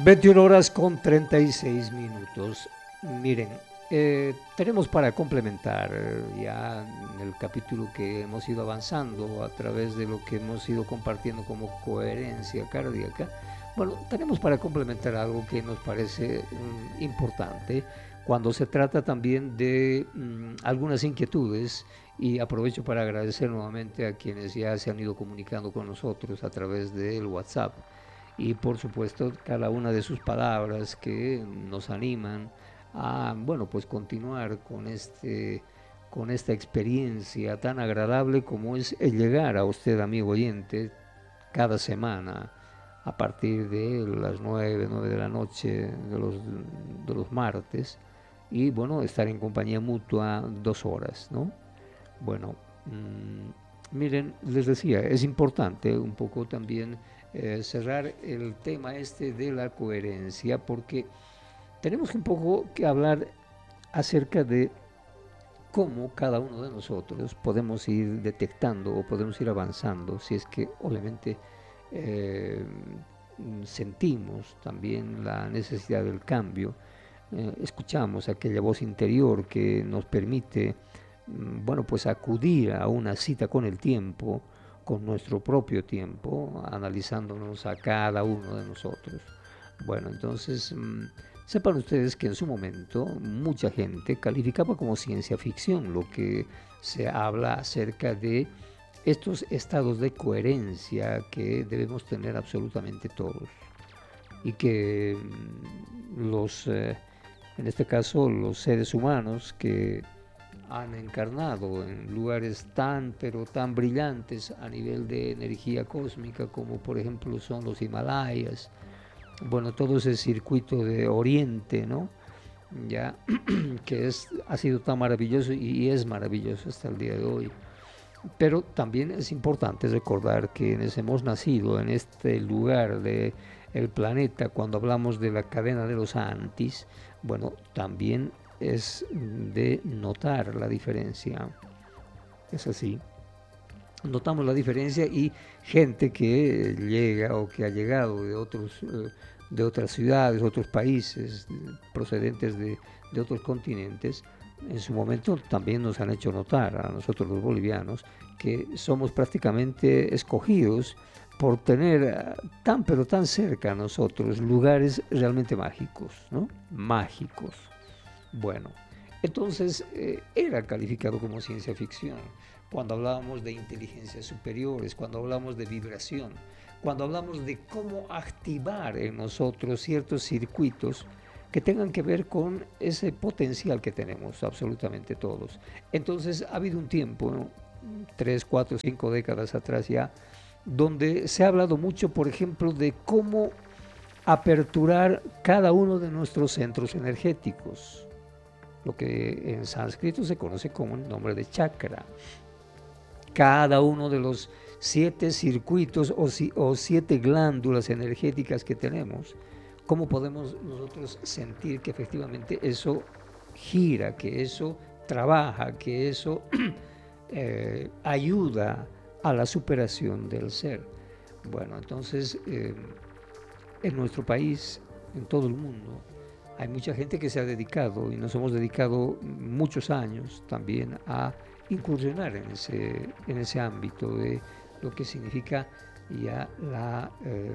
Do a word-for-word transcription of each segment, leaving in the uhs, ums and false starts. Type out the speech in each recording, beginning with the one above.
veintiuna horas con treinta y seis minutos. Miren, eh, tenemos para complementar eh, ya en el capítulo que hemos ido avanzando a través de lo que hemos ido compartiendo como coherencia cardíaca. Bueno, tenemos para complementar algo que nos parece mm, importante cuando se trata también de mm, algunas inquietudes, y aprovecho para agradecer nuevamente a quienes ya se han ido comunicando con nosotros a través del WhatsApp y por supuesto cada una de sus palabras que nos animan a, bueno, pues continuar con este con esta experiencia tan agradable como es el llegar a usted, amigo oyente, cada semana a partir de las nueve nueve de la noche de los, de los martes, y bueno, estar en compañía mutua dos horas, ¿no? Bueno, mmm, miren, les decía, es importante un poco también eh, cerrar el tema este de la coherencia, porque tenemos un poco que hablar acerca de cómo cada uno de nosotros podemos ir detectando o podemos ir avanzando, si es que obviamente eh, sentimos también la necesidad del cambio, eh, escuchamos aquella voz interior que nos permite, bueno, pues acudir a una cita con el tiempo, con nuestro propio tiempo, analizándonos a cada uno de nosotros. Bueno, entonces, mmm, sepan ustedes que en su momento mucha gente calificaba como ciencia ficción lo que se habla acerca de estos estados de coherencia que debemos tener absolutamente todos, y que mmm, los, eh, en este caso, los seres humanos que han encarnado en lugares tan pero tan brillantes a nivel de energía cósmica como por ejemplo son los Himalayas, bueno, todo ese circuito de Oriente, ¿no? Ya que es, ha sido tan maravilloso y es maravilloso hasta el día de hoy. Pero también es importante recordar que hemos nacido en este lugar de el planeta. Cuando hablamos de la cadena de los Antis, bueno, también es de notar la diferencia. Es así. Notamos la diferencia, y gente que llega o que ha llegado de otros eh, de otras ciudades, otros países, procedentes de, de otros continentes, en su momento también nos han hecho notar a nosotros los bolivianos que somos prácticamente escogidos por tener tan pero tan cerca a nosotros lugares realmente mágicos, ¿no? Mágicos. Bueno, entonces eh, era calificado como ciencia ficción cuando hablábamos de inteligencias superiores, cuando hablamos de vibración, cuando hablamos de cómo activar en nosotros ciertos circuitos que tengan que ver con ese potencial que tenemos absolutamente todos. Entonces ha habido un tiempo, ¿no? tres, cuatro, cinco décadas atrás ya, donde se ha hablado mucho, por ejemplo, de cómo aperturar cada uno de nuestros centros energéticos, lo que en sánscrito se conoce como el nombre de chakra. Cada uno de los siete circuitos o, si, o siete glándulas energéticas que tenemos, ¿cómo podemos nosotros sentir que efectivamente eso gira, que eso trabaja, que eso eh, ayuda a la superación del ser? Bueno, entonces eh, en nuestro país, en todo el mundo, hay mucha gente que se ha dedicado, y nos hemos dedicado muchos años también a incursionar en ese, en ese ámbito de lo que significa ya la eh,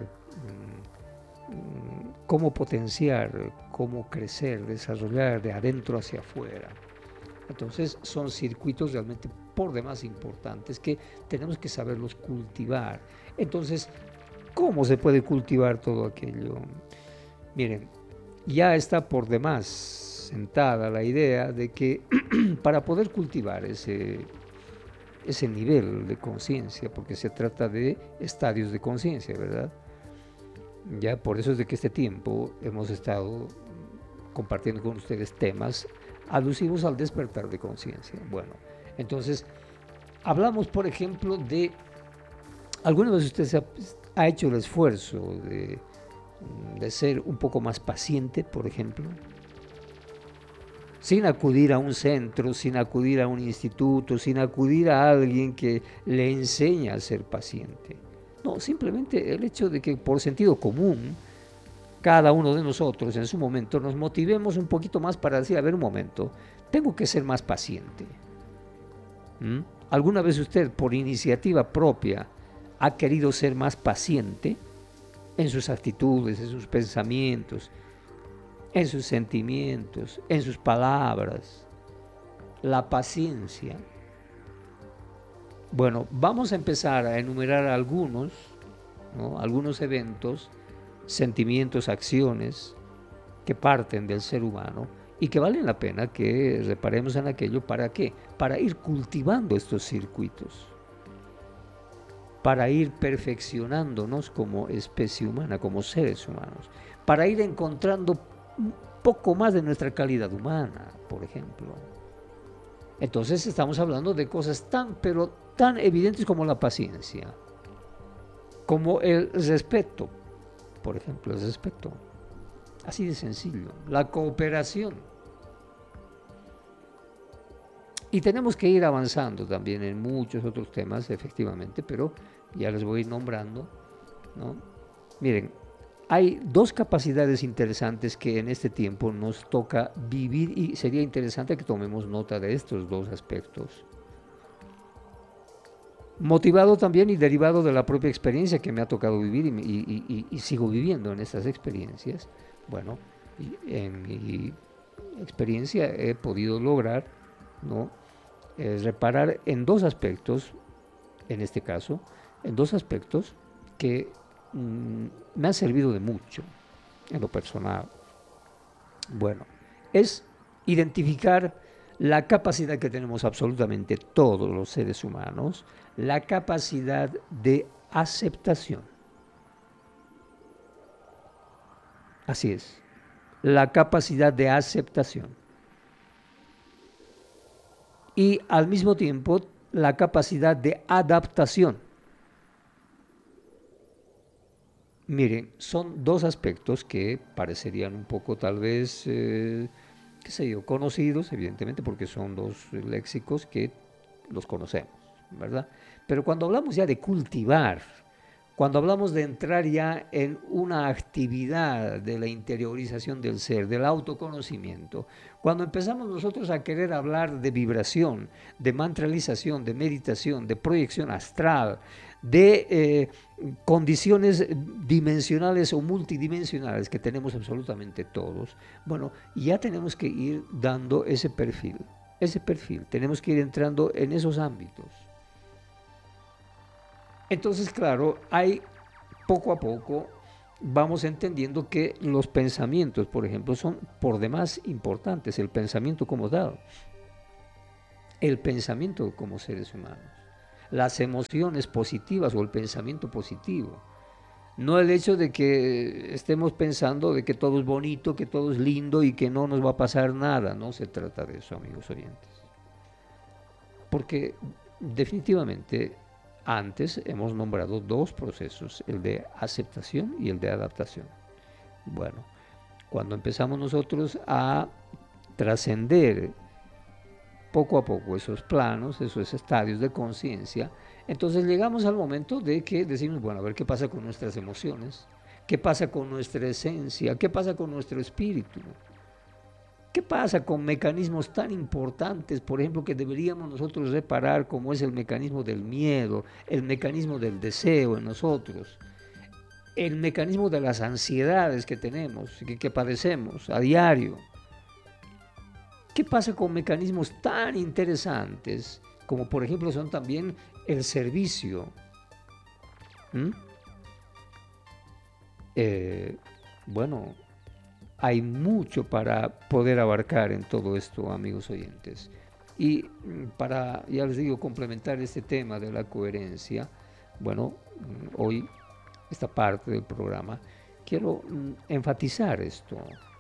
cómo potenciar, cómo crecer, desarrollar de adentro hacia afuera. Entonces son circuitos realmente por demás importantes que tenemos que saberlos cultivar. Entonces, ¿cómo se puede cultivar todo aquello? Miren, ya está por demás sentada la idea de que para poder cultivar ese, ese nivel de conciencia, porque se trata de estadios de conciencia, ¿verdad? Ya por eso es de que este tiempo hemos estado compartiendo con ustedes temas alusivos al despertar de conciencia. Bueno, entonces hablamos, por ejemplo, de alguna vez usted se ha, ha hecho el esfuerzo de, de ser un poco más paciente, por ejemplo, sin acudir a un centro, sin acudir a un instituto, sin acudir a alguien que le enseña a ser paciente. No, simplemente el hecho de que por sentido común cada uno de nosotros en su momento nos motivemos un poquito más para decir, a ver un momento, tengo que ser más paciente. ¿Mm? ¿Alguna vez usted por iniciativa propia ha querido ser más paciente en sus actitudes, en sus pensamientos, en sus sentimientos, en sus palabras? La paciencia. Bueno, vamos a empezar a enumerar algunos, ¿no? Algunos eventos, sentimientos, acciones que parten del ser humano y que valen la pena que reparemos en aquello. ¿Para qué? Para ir cultivando estos circuitos, para ir perfeccionándonos como especie humana, como seres humanos, para ir encontrando un poco más de nuestra calidad humana, por ejemplo. Entonces estamos hablando de cosas tan, pero tan evidentes como la paciencia, como el respeto, por ejemplo, el respeto. Así de sencillo. La cooperación. Y tenemos que ir avanzando también en muchos otros temas, efectivamente, pero ya les voy a ir nombrando, ¿no? Miren, hay dos capacidades interesantes que en este tiempo nos toca vivir y sería interesante que tomemos nota de estos dos aspectos. Motivado también y derivado de la propia experiencia que me ha tocado vivir y, y, y, y sigo viviendo en estas experiencias. Bueno, en mi experiencia he podido lograr, ¿no? eh, reparar en dos aspectos, en este caso, en dos aspectos que mmm, me han servido de mucho en lo personal. Bueno, es identificar la capacidad que tenemos absolutamente todos los seres humanos, la capacidad de aceptación. Así es, la capacidad de aceptación. Y al mismo tiempo la capacidad de adaptación. Miren, son dos aspectos que parecerían un poco tal vez, eh, qué sé yo, conocidos, evidentemente, porque son dos léxicos que los conocemos, ¿verdad? Pero cuando hablamos ya de cultivar, cuando hablamos de entrar ya en una actividad de la interiorización del ser, del autoconocimiento, cuando empezamos nosotros a querer hablar de vibración, de mantralización, de meditación, de proyección astral, de eh, condiciones dimensionales o multidimensionales que tenemos absolutamente todos, bueno, ya tenemos que ir dando ese perfil, ese perfil, tenemos que ir entrando en esos ámbitos. Entonces, claro, hay poco a poco vamos entendiendo que los pensamientos, por ejemplo, son por demás importantes, el pensamiento como tal, el pensamiento como seres humanos, las emociones positivas o el pensamiento positivo. No el hecho de que estemos pensando de que todo es bonito, que todo es lindo y que no nos va a pasar nada. No se trata de eso, amigos oyentes. Porque definitivamente antes hemos nombrado dos procesos, el de aceptación y el de adaptación. Bueno, cuando empezamos nosotros a trascender poco a poco esos planos, esos estadios de conciencia, entonces llegamos al momento de que decimos, bueno, a ver qué pasa con nuestras emociones, qué pasa con nuestra esencia, qué pasa con nuestro espíritu, qué pasa con mecanismos tan importantes, por ejemplo, que deberíamos nosotros reparar, como es el mecanismo del miedo, el mecanismo del deseo en nosotros, el mecanismo de las ansiedades que tenemos, que, que padecemos a diario. ¿Qué pasa con mecanismos tan interesantes como por ejemplo son también el servicio? ¿Mm? Eh, bueno, hay mucho para poder abarcar en todo esto, amigos oyentes. Y para, ya les digo, complementar este tema de la coherencia, bueno, hoy, esta parte del programa, quiero enfatizar esto.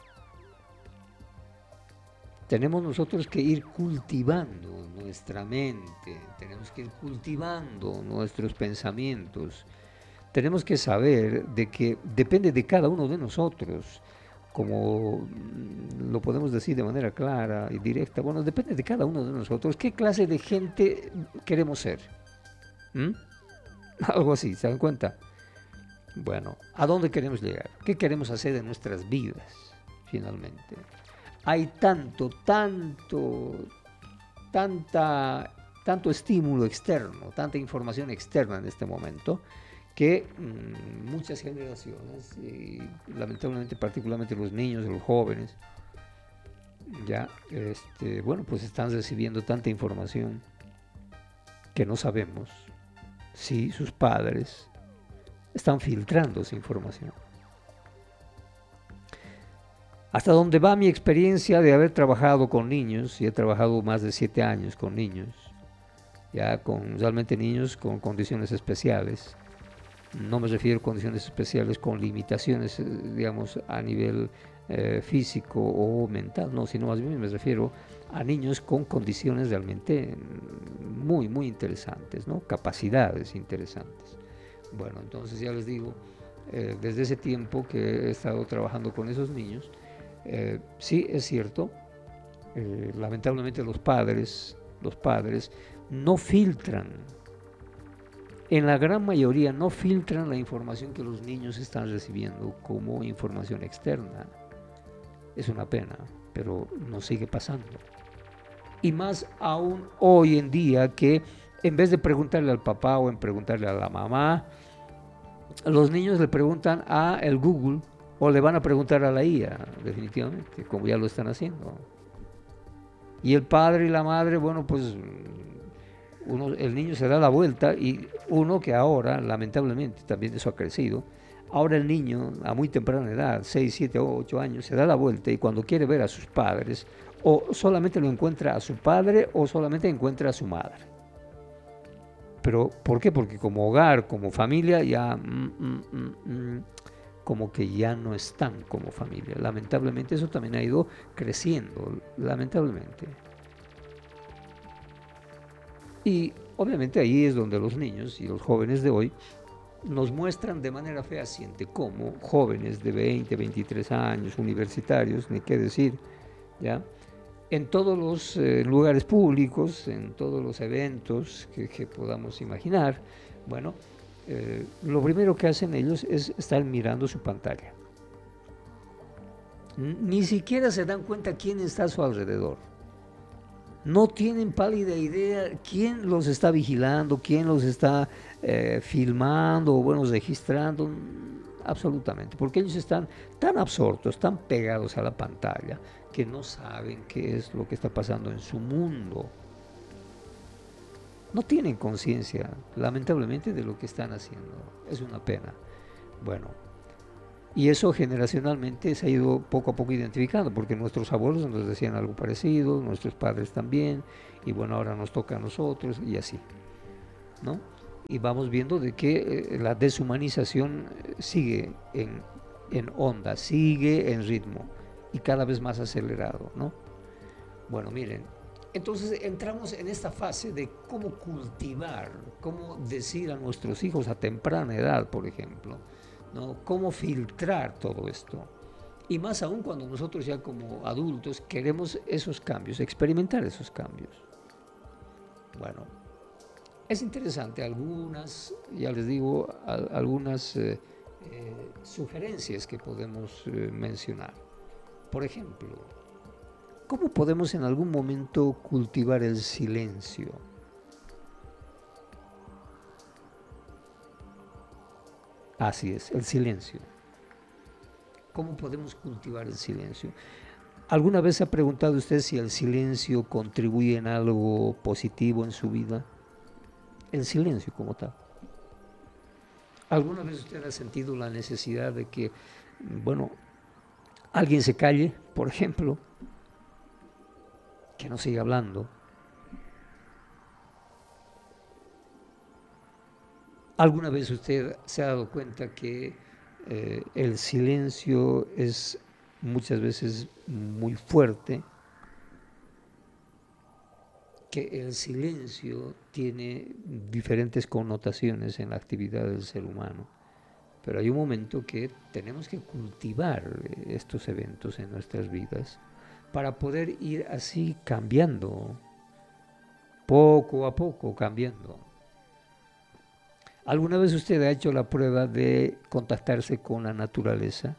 Tenemos nosotros que ir cultivando nuestra mente, tenemos que ir cultivando nuestros pensamientos. Tenemos que saber de que depende de cada uno de nosotros, como lo podemos decir de manera clara y directa, bueno, depende de cada uno de nosotros qué clase de gente queremos ser. ¿Mm? Algo así, ¿se dan cuenta? Bueno, ¿a dónde queremos llegar? ¿Qué queremos hacer de nuestras vidas, finalmente? Hay tanto, tanto, tanta, tanto estímulo externo, tanta información externa en este momento, que mmm, muchas generaciones, y lamentablemente particularmente los niños y los jóvenes, ya, este, bueno, pues están recibiendo tanta información que no sabemos si sus padres están filtrando esa información. Hasta donde va mi experiencia de haber trabajado con niños, y he trabajado más de siete años con niños, ya con realmente niños con condiciones especiales. No me refiero a condiciones especiales con limitaciones, digamos, a nivel eh, físico o mental, no, sino más bien me refiero a niños con condiciones realmente muy, muy interesantes, ¿no? Capacidades interesantes. Bueno, entonces ya les digo, eh, desde ese tiempo que he estado trabajando con esos niños, eh, sí es cierto, eh, lamentablemente los padres, los padres no filtran, en la gran mayoría no filtran la información que los niños están recibiendo como información externa. Es una pena, pero nos sigue pasando. Y más aún hoy en día, que en vez de preguntarle al papá o en preguntarle a la mamá, los niños le preguntan a el Google o le van a preguntar a la I A, definitivamente, como ya lo están haciendo. Y el padre y la madre, bueno, pues uno, el niño se da la vuelta, y uno que ahora, lamentablemente, también eso ha crecido, ahora el niño a muy temprana edad, seis, siete, ocho años, se da la vuelta y cuando quiere ver a sus padres, o solamente lo encuentra a su padre o solamente encuentra a su madre. Pero, ¿por qué? Porque como hogar, como familia, ya mm, mm, mm, mm, como que ya no están como familia. Lamentablemente eso también ha ido creciendo, lamentablemente. Y obviamente ahí es donde los niños y los jóvenes de hoy nos muestran de manera fehaciente cómo jóvenes de veinte, veintitrés años, universitarios, ni qué decir, ¿ya? En todos los eh, lugares públicos, en todos los eventos que, que podamos imaginar, bueno, eh, lo primero que hacen ellos es estar mirando su pantalla. Ni siquiera se dan cuenta quién está a su alrededor. No tienen pálida idea quién los está vigilando, quién los está eh, filmando o bueno, registrando, absolutamente, porque ellos están tan absortos, tan pegados a la pantalla, que no saben qué es lo que está pasando en su mundo. No tienen conciencia, lamentablemente, de lo que están haciendo. Es una pena. Bueno, y eso generacionalmente se ha ido poco a poco identificando, porque nuestros abuelos nos decían algo parecido, nuestros padres también, y bueno, ahora nos toca a nosotros, y así, ¿no? Y vamos viendo de que eh, la deshumanización sigue en, en onda, sigue en ritmo, y cada vez más acelerado, ¿no? Bueno, miren, entonces entramos en esta fase de cómo cultivar, cómo decir a nuestros hijos a temprana edad, por ejemplo, ¿no? Cómo filtrar todo esto. Y más aún cuando nosotros ya como adultos queremos esos cambios, experimentar esos cambios. Bueno, es interesante algunas, ya les digo, algunas eh, eh, sugerencias que podemos eh, mencionar. Por ejemplo, ¿cómo podemos en algún momento cultivar el silencio? Así es, el silencio. ¿Cómo podemos cultivar el silencio? ¿Alguna vez se ha preguntado usted si el silencio contribuye en algo positivo en su vida? El silencio como tal. ¿Alguna vez usted ha sentido la necesidad de que, bueno, alguien se calle, por ejemplo, que no siga hablando? ¿Alguna vez usted se ha dado cuenta que eh, el silencio es muchas veces muy fuerte? Que el silencio tiene diferentes connotaciones en la actividad del ser humano, pero hay un momento que tenemos que cultivar estos eventos en nuestras vidas para poder ir así cambiando, poco a poco cambiando. ¿Alguna vez usted ha hecho la prueba de contactarse con la naturaleza?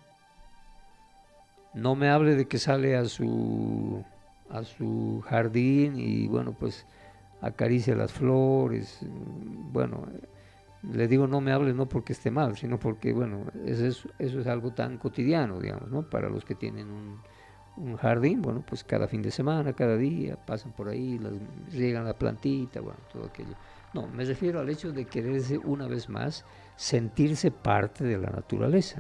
No me hable de que sale a su, a su jardín y bueno, pues acaricia las flores. Bueno, le digo no me hable no porque esté mal, sino porque bueno, eso es, eso es algo tan cotidiano, digamos, ¿no? Para los que tienen un, un jardín, bueno, pues cada fin de semana, cada día, pasan por ahí, las, riegan la plantita, bueno, todo aquello. No, me refiero al hecho de quererse una vez más sentirse parte de la naturaleza.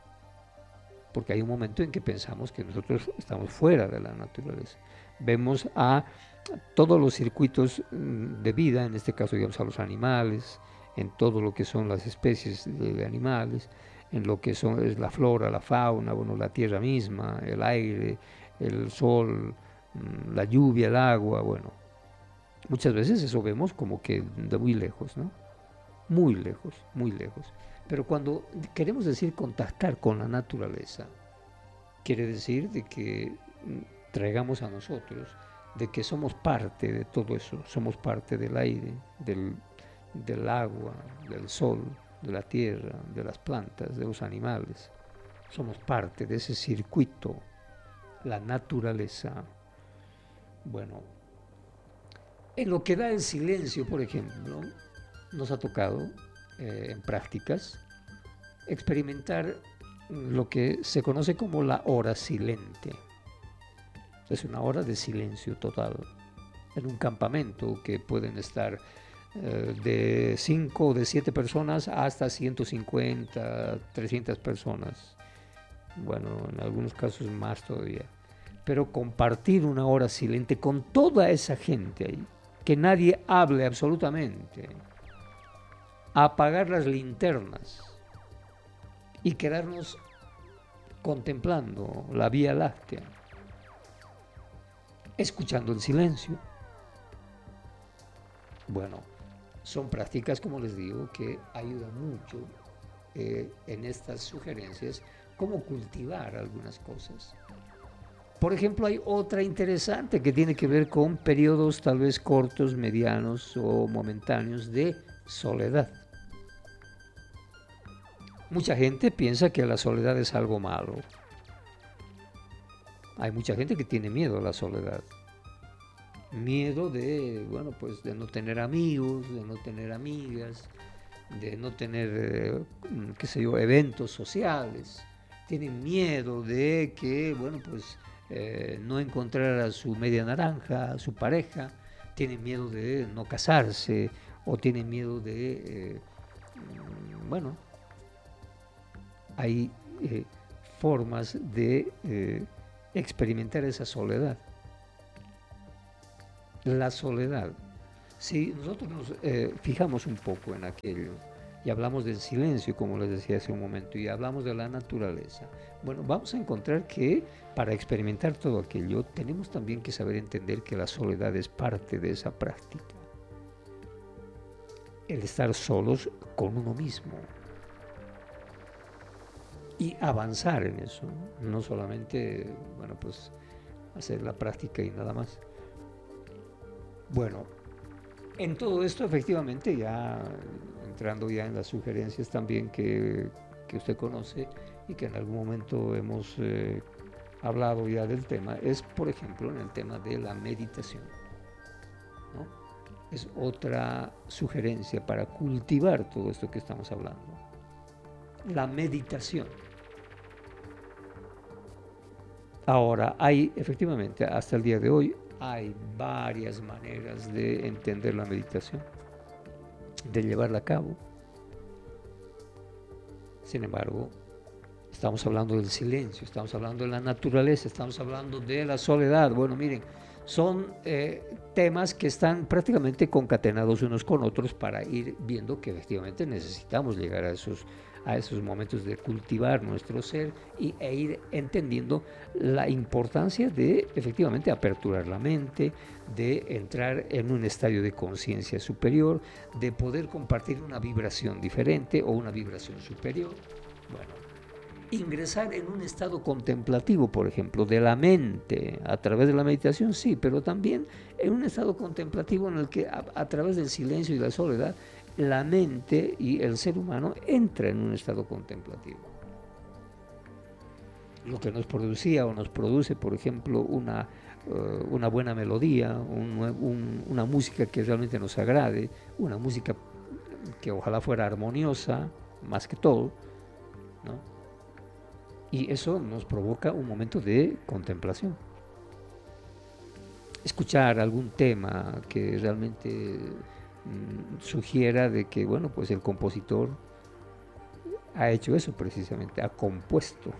Porque hay un momento en que pensamos que nosotros estamos fuera de la naturaleza. Vemos a todos los circuitos de vida, en este caso digamos a los animales, en todo lo que son las especies de animales, en lo que son es la flora, la fauna, bueno, la tierra misma, el aire, el sol, la lluvia, el agua, bueno. Muchas veces eso vemos como que de muy lejos, ¿no? Muy lejos, muy lejos. Pero cuando queremos decir contactar con la naturaleza, quiere decir de que traigamos a nosotros, de que somos parte de todo eso, somos parte del aire, del, del agua, del sol, de la tierra, de las plantas, de los animales. Somos parte de ese circuito, la naturaleza. Bueno, en lo que da el silencio, por ejemplo, nos ha tocado eh, en prácticas experimentar lo que se conoce como la hora silente. Es una hora de silencio total en un campamento que pueden estar eh, de cinco o de siete personas hasta ciento cincuenta, trescientas personas. Bueno, en algunos casos más todavía. Pero compartir una hora silente con toda esa gente ahí, que nadie hable absolutamente, apagar las linternas y quedarnos contemplando la Vía Láctea, escuchando el silencio. Bueno, son prácticas, como les digo, que ayudan mucho eh, en estas sugerencias, cómo cultivar algunas cosas. Por ejemplo, hay otra interesante que tiene que ver con periodos tal vez cortos, medianos o momentáneos de soledad. Mucha gente piensa que la soledad es algo malo. Hay mucha gente que tiene miedo a la soledad. Miedo de, bueno, pues de no tener amigos, de no tener amigas, de no tener, eh, qué sé yo, eventos sociales. Tienen miedo de que, bueno, pues eh, no encontrar a su media naranja, a su pareja. Tienen miedo de no casarse o tienen miedo de, eh, bueno, hay eh, formas de eh, experimentar esa soledad. La soledad. Si nosotros nos eh, fijamos un poco en aquello y hablamos del silencio, como les decía hace un momento, y hablamos de la naturaleza, bueno, vamos a encontrar que para experimentar todo aquello tenemos también que saber entender que la soledad es parte de esa práctica. El estar solos con uno mismo. Y avanzar en eso, no solamente, bueno, pues hacer la práctica y nada más. Bueno, en todo esto efectivamente ya entrando ya en las sugerencias también que, que usted conoce y que en algún momento hemos eh, hablado ya del tema, es por ejemplo en el tema de la meditación, ¿no? Es otra sugerencia para cultivar todo esto que estamos hablando. La meditación. Ahora, hay efectivamente, hasta el día de hoy, hay varias maneras de entender la meditación, de llevarla a cabo. Sin embargo, estamos hablando del silencio, estamos hablando de la naturaleza, estamos hablando de la soledad. Bueno, miren, son eh, temas que están prácticamente concatenados unos con otros para ir viendo que efectivamente necesitamos llegar a esos a esos momentos de cultivar nuestro ser y, e ir entendiendo la importancia de efectivamente aperturar la mente, de entrar en un estadio de conciencia superior, de poder compartir una vibración diferente o una vibración superior. Bueno, ingresar en un estado contemplativo, por ejemplo, de la mente, a través de la meditación, sí, pero también en un estado contemplativo en el que a, a través del silencio y la soledad la mente y el ser humano entra en un estado contemplativo. Lo que nos producía o nos produce, por ejemplo, una, uh, una buena melodía, un, un, una música que realmente nos agrade, una música que ojalá fuera armoniosa, más que todo, ¿no? Y eso nos provoca un momento de contemplación. Escuchar algún tema que realmente mmm, sugiera de que, bueno, pues el compositor ha hecho eso precisamente, ha compuesto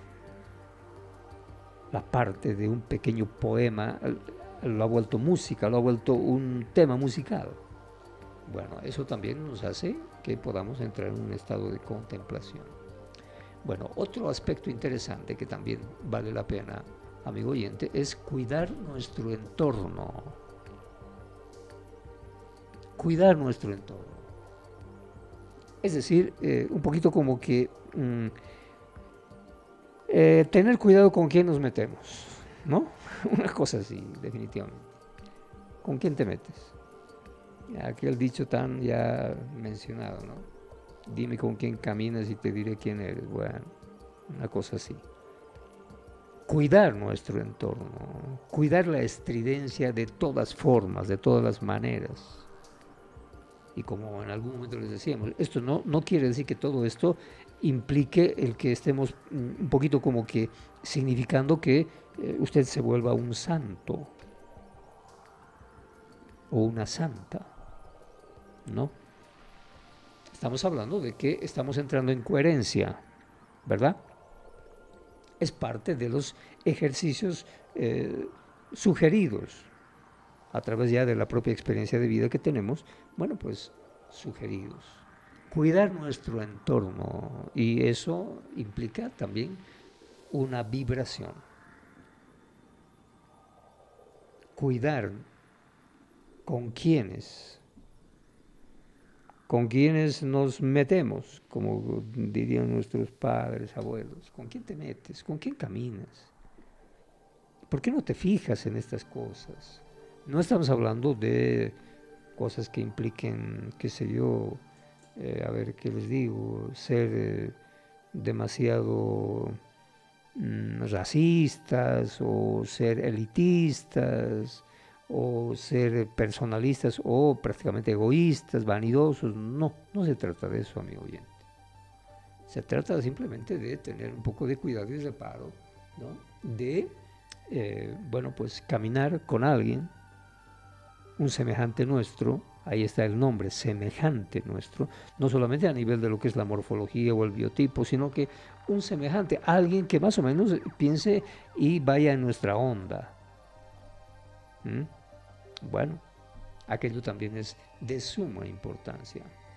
la parte de un pequeño poema, lo ha vuelto música, lo ha vuelto un tema musical. Bueno, eso también nos hace que podamos entrar en un estado de contemplación. Bueno, otro aspecto interesante que también vale la pena, amigo oyente, es cuidar nuestro entorno. Cuidar nuestro entorno. Es decir, eh, un poquito como que mmm, eh, tener cuidado con quién nos metemos, ¿no? Una cosa así, definitivamente. ¿Con quién te metes? Aquel dicho tan ya mencionado, ¿no? Dime con quién caminas y te diré quién eres. Bueno, una cosa así. Cuidar nuestro entorno, cuidar la estridencia de todas formas, de todas las maneras. Y como en algún momento les decíamos, esto no, no quiere decir que todo esto implique el que estemos un poquito como que significando que eh, usted se vuelva un santo o una santa, ¿no? Estamos hablando de que estamos entrando en coherencia, ¿verdad? Es parte de los ejercicios eh, sugeridos a través ya de la propia experiencia de vida que tenemos, bueno, pues sugeridos. Cuidar nuestro entorno, y eso implica también una vibración. Cuidar con quiénes, con quiénes nos metemos, como dirían nuestros padres, abuelos. ¿Con quién te metes? ¿Con quién caminas? ¿Por qué no te fijas en estas cosas? No estamos hablando de cosas que impliquen, qué sé yo, eh, a ver qué les digo, ser eh, demasiado mm, racistas o ser elitistas o ser personalistas o prácticamente egoístas, vanidosos. No, no se trata de eso, amigo oyente. Se trata simplemente de tener un poco de cuidado y reparo, ¿no? De, eh, bueno, pues caminar con alguien, un semejante nuestro, ahí está el nombre, semejante nuestro, no solamente a nivel de lo que es la morfología o el biotipo, sino que un semejante, alguien que más o menos piense y vaya en nuestra onda. ¿Mm? Bueno, aquello también es de suma importancia.